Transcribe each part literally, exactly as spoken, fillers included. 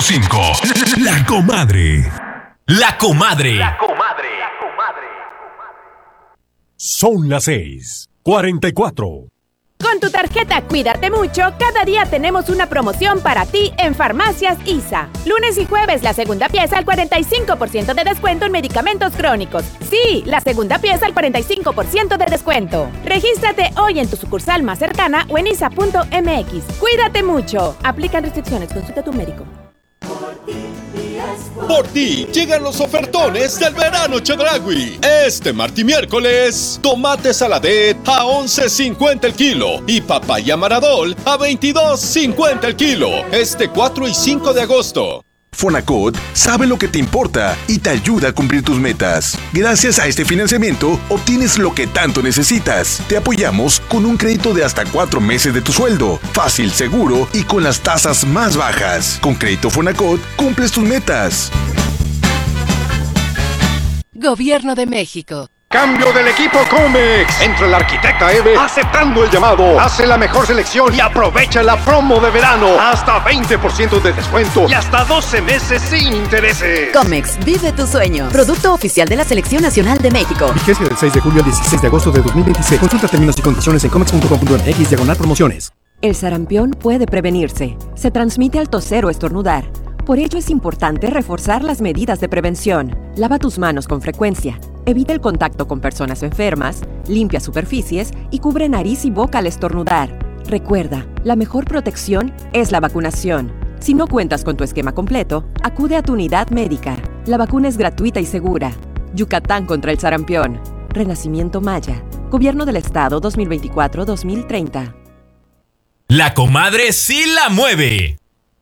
cinco. La Comadre. La Comadre. La Comadre. Son las seis, cuarenta y cuatro. Con tu tarjeta Cuídate Mucho, cada día tenemos una promoción para ti en Farmacias I S A. Lunes y jueves, la segunda pieza al cuarenta y cinco por ciento de descuento en medicamentos crónicos. Sí, la segunda pieza al cuarenta y cinco por ciento de descuento. Regístrate hoy en tu sucursal más cercana o en isa punto eme equis. Cuídate Mucho. Aplican restricciones. Consulta a tu médico. Por ti llegan los ofertones del verano Chedraui. Este martes y miércoles, tomate saladet a once cincuenta el kilo y papaya maradol a veintidós cincuenta el kilo. Este cuatro y cinco de agosto. Fonacot sabe lo que te importa y te ayuda a cumplir tus metas. Gracias a este financiamiento, obtienes lo que tanto necesitas. Te apoyamos con un crédito de hasta cuatro meses de tu sueldo. Fácil, seguro y con las tasas más bajas. Con Crédito Fonacot, cumples tus metas. Gobierno de México. Cambio del equipo Comex. Entra la arquitecta Eve aceptando el llamado. Hace la mejor selección y aprovecha la promo de verano. Hasta veinte por ciento de descuento y hasta doce meses sin intereses. Comex, vive tu sueño. Producto oficial de la Selección Nacional de México. Vigencia del seis de julio al dieciséis de agosto de dos mil veintiséis. Consulta términos y condiciones en comex punto com punto eme equis diagonal promociones. El sarampión puede prevenirse. Se transmite al toser o estornudar. Por ello es importante reforzar las medidas de prevención. Lava tus manos con frecuencia. Evita el contacto con personas enfermas, limpia superficies y cubre nariz y boca al estornudar. Recuerda, la mejor protección es la vacunación. Si no cuentas con tu esquema completo, acude a tu unidad médica. La vacuna es gratuita y segura. Yucatán contra el sarampión. Renacimiento Maya. Gobierno del Estado dos mil veinticuatro a dos mil treinta. La Comadre sí la mueve.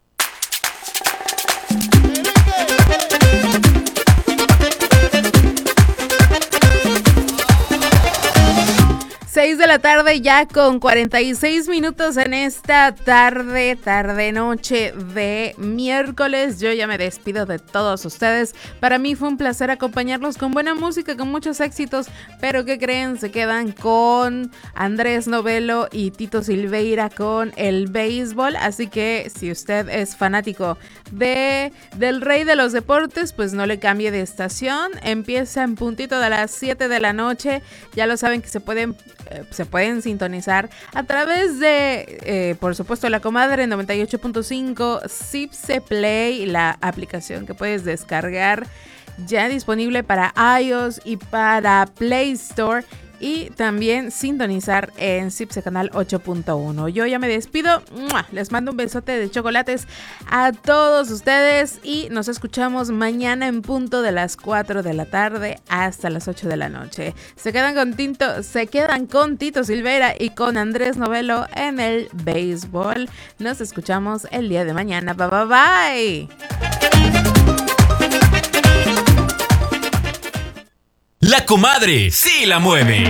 seis de la tarde ya con cuarenta y seis minutos en esta tarde, tarde, noche de miércoles. Yo ya me despido de todos ustedes. Para mí fue un placer acompañarlos con buena música, con muchos éxitos. Pero ¿qué creen? Se quedan con Andrés Novelo y Tito Silveira con el béisbol. Así que si usted es fanático de del rey de los deportes, pues no le cambie de estación. Empieza en puntito de las siete de la noche. Ya lo saben que se pueden... se pueden sintonizar a través de, eh, por supuesto, La Comadre en noventa y ocho punto cinco, Zipse Play, la aplicación que puedes descargar ya disponible para iOS y para Play Store, y también sintonizar en Zipse Canal ocho punto uno. Yo ya me despido, ¡mua! Les mando un besote de chocolates a todos ustedes y nos escuchamos mañana en punto de las cuatro de la tarde hasta las ocho de la noche. Se quedan con Tinto, se quedan con Tito Silveira y con Andrés Novelo en el béisbol. Nos escuchamos el día de mañana. Bye bye bye. La Comadre sí la mueve.